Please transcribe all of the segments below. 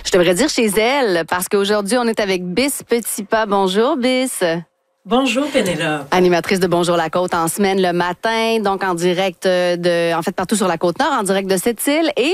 Je devrais dire chez elle, parce qu'aujourd'hui, on est avec Bis Petitpas. Bonjour, Bis. Bonjour, Pénélope. Animatrice de Bonjour la Côte en semaine le matin, donc en direct partout sur la Côte-Nord, en direct de cette île. Et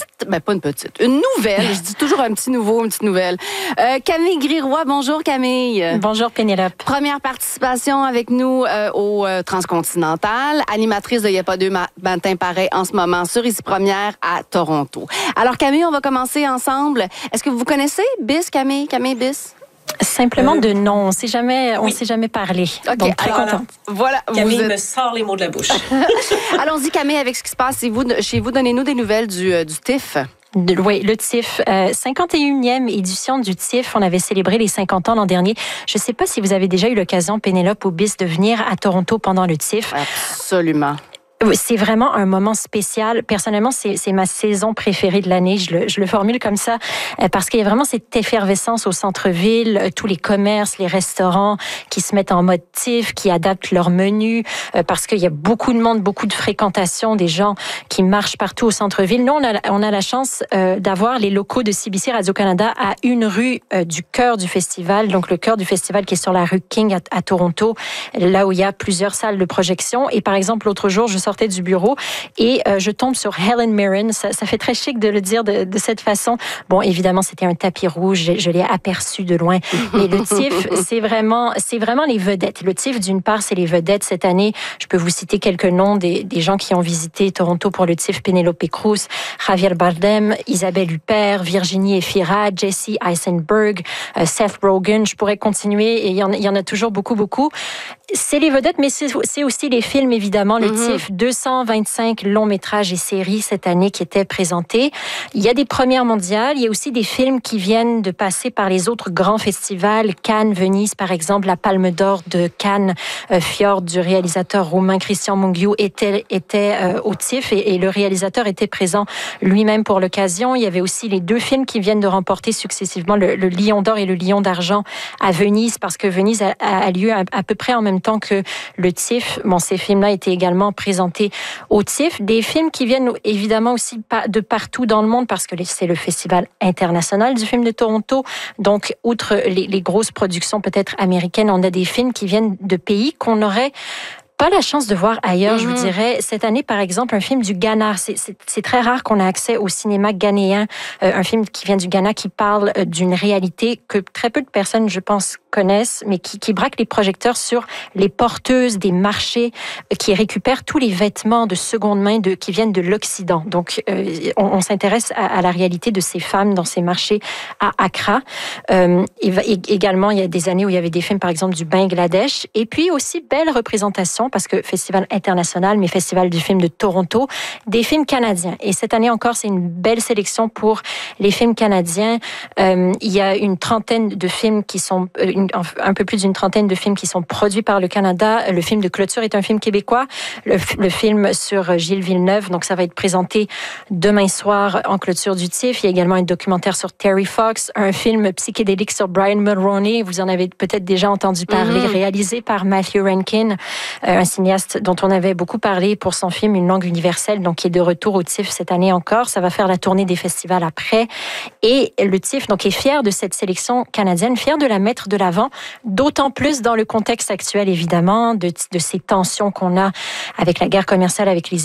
une nouvelle, je dis toujours un petit nouveau, une petite nouvelle. Camille Griroy, bonjour Camille. Bonjour Pénélope. Première participation avec nous au Transcontinental, animatrice de Y a pas deux matins pareils en ce moment sur Ici Première à Toronto. Alors Camille, on va commencer ensemble. Est-ce que vous connaissez Bis, Camille Bis? Simplement de nom, on s'est jamais parlé. Okay, donc très contente. Voilà, Camille me sort les mots de la bouche. Allons-y Camille avec ce qui se passe chez vous. Donnez-nous des nouvelles du TIFF. Oui, le TIFF, 51e édition du TIFF. On avait célébré les 50 ans l'an dernier. Je ne sais pas si vous avez déjà eu l'occasion, Pénélope ou Bis, de venir à Toronto pendant le TIFF. Absolument. C'est vraiment un moment spécial. Personnellement, c'est ma saison préférée de l'année. Je le formule comme ça parce qu'il y a vraiment cette effervescence au centre-ville, tous les commerces, les restaurants qui se mettent en mode TIFF, qui adaptent leur menu parce qu'il y a beaucoup de monde, beaucoup de fréquentation, des gens qui marchent partout au centre-ville. Nous, on a la chance d'avoir les locaux de CBC Radio-Canada à une rue du cœur du festival. Donc, le cœur du festival qui est sur la rue King à Toronto, là où il y a plusieurs salles de projection. Et par exemple, l'autre jour, je sortais du bureau et je tombe sur Helen Mirren. Ça fait très chic de le dire de cette façon. Bon, évidemment, c'était un tapis rouge. Je l'ai aperçu de loin. Mais le TIFF, c'est vraiment les vedettes. Le TIFF, d'une part, c'est les vedettes. Cette année, je peux vous citer quelques noms des gens qui ont visité Toronto pour le TIFF. Penelope Cruz, Javier Bardem, Isabelle Huppert, Virginie Efira, Jesse Eisenberg, Seth Rogen. Je pourrais continuer et il y en a toujours beaucoup. C'est les vedettes, mais c'est aussi les films, évidemment. Le TIFF, 225 longs métrages et séries cette année qui étaient présentés. Il y a des premières mondiales. Il y a aussi des films qui viennent de passer par les autres grands festivals. Cannes, Venise, par exemple. La Palme d'Or de Cannes, Fjord, du réalisateur roumain Cristian Mungiu, était au TIFF et le réalisateur était présent lui-même pour l'occasion. Il y avait aussi les deux films qui viennent de remporter successivement le Lion d'Or et le Lion d'Argent à Venise, parce que Venise a lieu à peu près en même temps que le TIFF. Bon, ces films-là étaient également présentés au TIFF. Des films qui viennent évidemment aussi de partout dans le monde, parce que c'est le Festival international du film de Toronto. Donc, outre les grosses productions peut-être américaines, on a des films qui viennent de pays qu'on n'aurait pas la chance de voir ailleurs, je vous dirais. Cette année, par exemple, un film du Ghana. C'est très rare qu'on a accès au cinéma ghanéen. Un film qui vient du Ghana, qui parle d'une réalité que très peu de personnes, je pense, connaissent, mais qui braque les projecteurs sur les porteuses des marchés qui récupèrent tous les vêtements de seconde main qui viennent de l'Occident. Donc, on s'intéresse à la réalité de ces femmes dans ces marchés à Accra. Également, il y a des années où il y avait des films, par exemple, du Bangladesh. Et puis aussi, belle représentation, parce que Festival international, mais Festival du film de Toronto, des films canadiens. Et cette année encore, c'est une belle sélection pour les films canadiens. Il y a une trentaine de films qui sont, un peu plus d'une trentaine de films qui sont produits par le Canada. Le film de clôture est un film québécois. Le film sur Gilles Villeneuve, donc ça va être présenté demain soir en clôture du TIFF. Il y a également un documentaire sur Terry Fox, un film psychédélique sur Brian Mulroney. Vous en avez peut-être déjà entendu parler, réalisé par Matthew Rankin, un cinéaste dont on avait beaucoup parlé pour son film Une langue universelle, donc qui est de retour au TIFF cette année encore. Ça va faire la tournée des festivals après. Et le TIFF donc est fier de cette sélection canadienne, fier de la mettre de l'avant, d'autant plus dans le contexte actuel, évidemment, de ces tensions qu'on a avec la guerre commerciale avec les